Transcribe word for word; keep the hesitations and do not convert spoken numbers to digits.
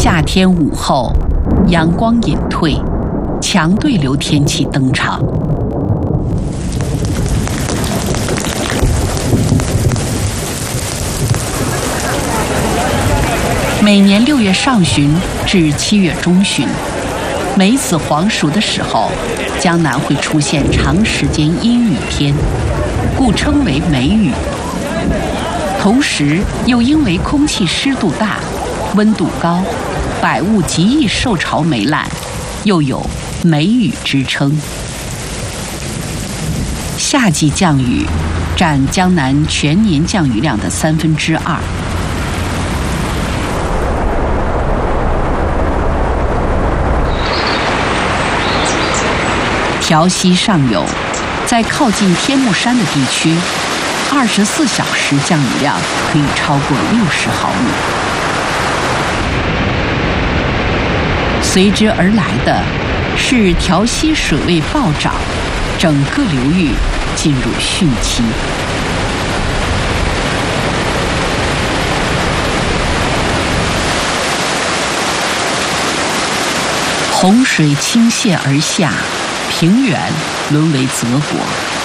夏天午后，阳光隐退，强对流天气登场。每年六月上旬至七月中旬，梅子黄熟的时候，江南会出现长时间阴雨天，故称为梅雨。同时，又因为空气湿度大、温度高，百物极易受潮霉烂，又有梅雨之称。夏季降雨占江南全年降雨量的三分之二。条溪上游，在靠近天目山的地区，二十四小时降雨量可以超过六十毫米。随之而来的是条溪水位暴涨，整个流域进入汛期。洪水倾泻而下，平原沦为泽国。